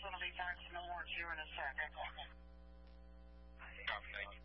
going to be back to Millward here in a second. Copy, thank you.